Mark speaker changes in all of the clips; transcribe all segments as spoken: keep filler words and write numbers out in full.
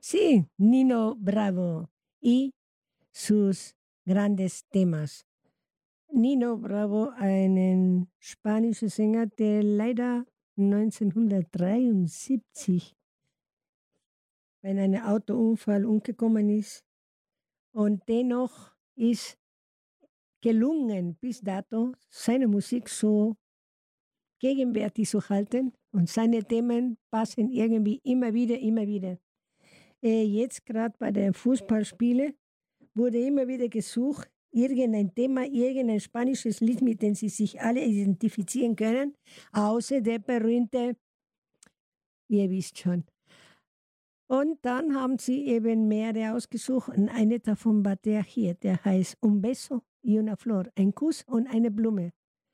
Speaker 1: Sí, Nino Bravo y sus grandes temas. Nino Bravo, ein spanischer Sänger, der leider neunzehnhundertdreiundsiebzig bei einem Autounfall umgekommen ist. Und dennoch ist gelungen, bis dato seine Musik so gegenwärtig zu halten. Und seine Themen passen irgendwie immer wieder, immer wieder. Äh, jetzt gerade bei den Fußballspielen wurde immer wieder gesucht, irgendein Thema, irgendein spanisches Lied, mit dem sie sich alle identifizieren können, außer der berühmte, ihr wisst schon. Und dann haben sie eben mehrere ausgesucht und eine davon war der hier, der heißt Un beso y una flor, ein Kuss und eine Blume,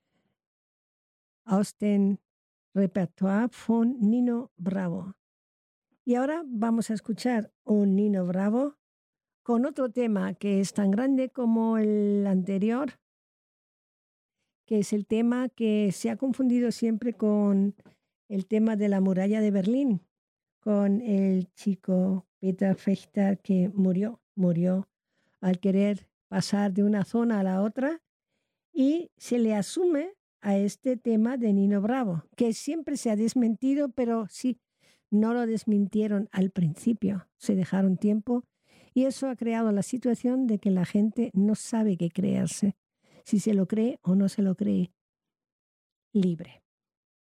Speaker 1: aus dem Repertoire von Nino Bravo. Y ahora vamos a escuchar un Nino Bravo con otro tema que es tan grande como el anterior, que es el tema que se ha confundido siempre con el tema de la muralla de Berlín, con el chico Peter Fechter que murió, murió al querer pasar de una zona a la otra y se le asume a este tema de Nino Bravo, que siempre se ha desmentido, pero sí, no lo desmintieron al principio, se dejaron tiempo y eso ha creado la situación de que la gente no sabe qué creerse, si se lo cree o no se lo cree. Libre.